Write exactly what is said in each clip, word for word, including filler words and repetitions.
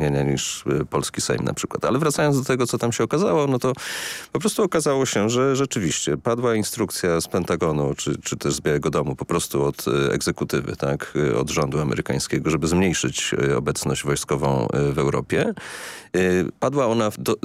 uprawnienia niż polski Sejm na przykład. Ale wracając do tego, co tam się okazało, no to po prostu okazało się, że rzeczywiście padła instrukcja z Pentagonu, czy, czy też z Białego Domu, po prostu od egzekutywy, tak, od rządu amerykańskiego, żeby zmniejszyć obecność wojskową w Europie. Padła ona w do,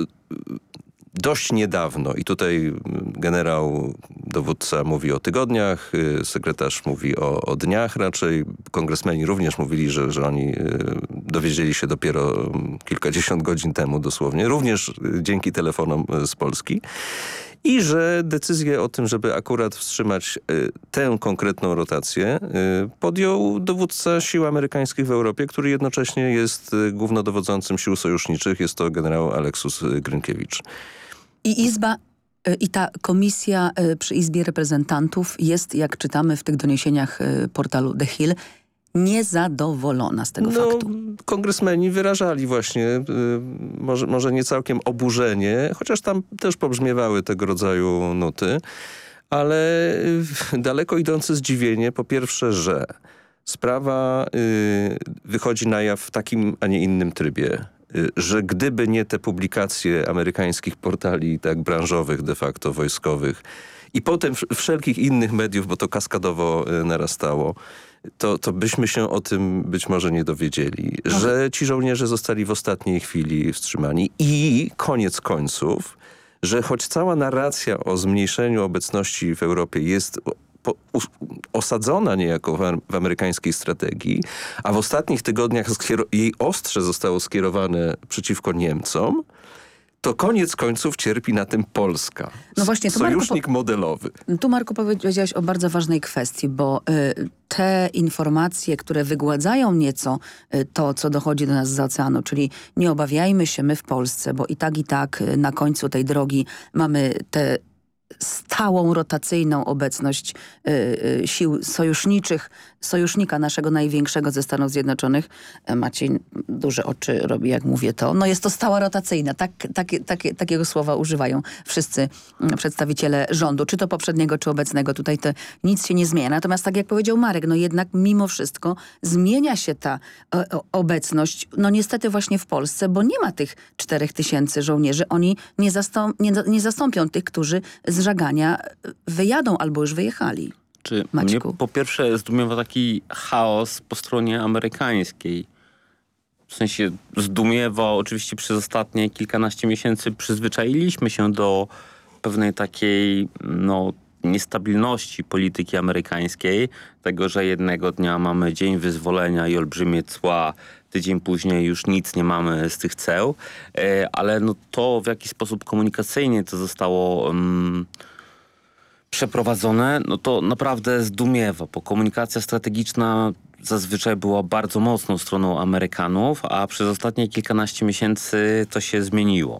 dość niedawno i tutaj generał dowódca mówi o tygodniach, sekretarz mówi o, o dniach raczej. Kongresmeni również mówili, że, że oni dowiedzieli się dopiero kilkadziesiąt godzin temu dosłownie, również dzięki telefonom z Polski. I że decyzję o tym, żeby akurat wstrzymać y, tę konkretną rotację, y, podjął dowódca sił amerykańskich w Europie, który jednocześnie jest y, głównodowodzącym sił sojuszniczych. Jest to generał Aleksus Grynkiewicz. I Izba, y, i ta komisja y, przy Izbie Reprezentantów jest, jak czytamy w tych doniesieniach y, portalu The Hill, niezadowolona z tego no, faktu. Kongresmeni wyrażali właśnie y, może, może nie całkiem oburzenie, chociaż tam też pobrzmiewały tego rodzaju nuty, ale y, daleko idące zdziwienie po pierwsze, że sprawa y, wychodzi na jaw w takim, a nie innym trybie, y, że gdyby nie te publikacje amerykańskich portali tak branżowych de facto, wojskowych i potem wszelkich innych mediów, bo to kaskadowo y, narastało, To, to byśmy się o tym być może nie dowiedzieli, no. Że ci żołnierze zostali w ostatniej chwili wstrzymani i koniec końców, że choć cała narracja o zmniejszeniu obecności w Europie jest po, u, osadzona niejako w, w amerykańskiej strategii, a w ostatnich tygodniach jej ostrze zostało skierowane przeciwko Niemcom, to koniec końców cierpi na tym Polska. No właśnie, tu sojusznik Marku, modelowy. Tu, Marku, powiedziałeś o bardzo ważnej kwestii, bo y, te informacje, które wygładzają nieco y, to, co dochodzi do nas z oceanu, czyli nie obawiajmy się my w Polsce, bo i tak, i tak y, na końcu tej drogi mamy te stałą, rotacyjną obecność y, y, sił sojuszniczych, sojusznika naszego największego ze Stanów Zjednoczonych. Maciej duże oczy robi, jak mówię to. No jest to stała rotacyjna. Tak, tak, tak, takiego słowa używają wszyscy przedstawiciele rządu, czy to poprzedniego, czy obecnego. Tutaj to nic się nie zmienia. Natomiast tak jak powiedział Marek, no jednak mimo wszystko zmienia się ta o, o, obecność, no niestety właśnie w Polsce, bo nie ma tych czterech tysięcy żołnierzy. Oni nie, zastąp, nie, nie zastąpią tych, którzy z żagania wyjadą albo już wyjechali. Czy Maćku? mnie po pierwsze zdumiewa taki chaos po stronie amerykańskiej. W sensie zdumiewa oczywiście przez ostatnie kilkanaście miesięcy przyzwyczailiśmy się do pewnej takiej no, niestabilności polityki amerykańskiej. Tego, że jednego dnia mamy Dzień Wyzwolenia i olbrzymie cła, tydzień później już nic nie mamy z tych ceł. Ale no to, w jaki sposób komunikacyjnie to zostało um, przeprowadzone, no to naprawdę zdumiewa, bo komunikacja strategiczna zazwyczaj była bardzo mocną stroną Amerykanów, a przez ostatnie kilkanaście miesięcy to się zmieniło.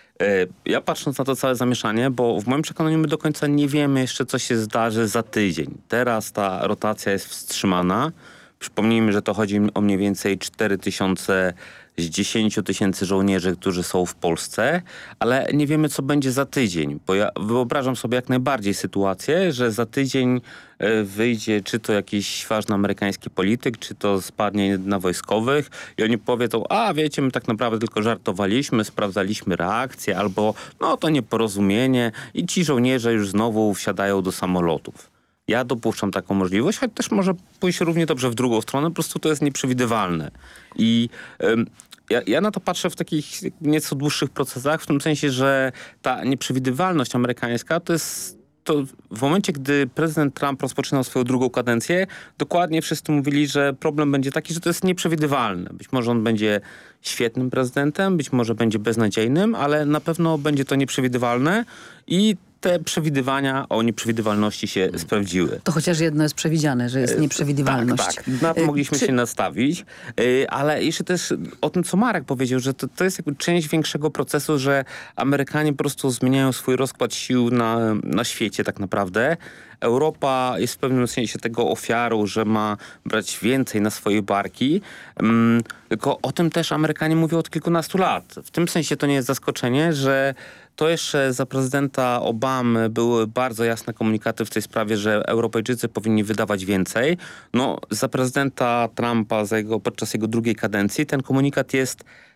Ja patrząc na to całe zamieszanie, bo w moim przekonaniu my do końca nie wiemy jeszcze, co się zdarzy za tydzień. Teraz ta rotacja jest wstrzymana. Przypomnijmy, że to chodzi o mniej więcej cztery tysiące z dziesięciu tysięcy żołnierzy, którzy są w Polsce, ale nie wiemy, co będzie za tydzień, bo ja wyobrażam sobie jak najbardziej sytuację, że za tydzień wyjdzie czy to jakiś ważny amerykański polityk, czy to spadnie na wojskowych i oni powiedzą, a wiecie, my tak naprawdę tylko żartowaliśmy, sprawdzaliśmy reakcję, albo no to nieporozumienie i ci żołnierze już znowu wsiadają do samolotów. Ja dopuszczam taką możliwość, choć też może pójść równie dobrze w drugą stronę, po prostu to jest nieprzewidywalne. I ym, ja, ja na to patrzę w takich nieco dłuższych procesach, w tym sensie, że ta nieprzewidywalność amerykańska to jest to w momencie, gdy prezydent Trump rozpoczynał swoją drugą kadencję, dokładnie wszyscy mówili, że problem będzie taki, że to jest nieprzewidywalne. Być może on będzie świetnym prezydentem, być może będzie beznadziejnym, ale na pewno będzie to nieprzewidywalne i te przewidywania o nieprzewidywalności się hmm. sprawdziły. To chociaż jedno jest przewidziane, że jest nieprzewidywalność. Tak, tak. Na to mogliśmy Czy... się nastawić. Ale jeszcze też o tym, co Marek powiedział, że to, to jest jakby część większego procesu, że Amerykanie po prostu zmieniają swój rozkład sił na, na świecie tak naprawdę. Europa jest w pewnym sensie tego ofiarą, że ma brać więcej na swoje barki. Um, tylko o tym też Amerykanie mówią od kilkunastu lat. W tym sensie to nie jest zaskoczenie, że to jeszcze za prezydenta Obamy były bardzo jasne komunikaty w tej sprawie, że Europejczycy powinni wydawać więcej. No, za prezydenta Trumpa za jego, podczas jego drugiej kadencji ten komunikat jest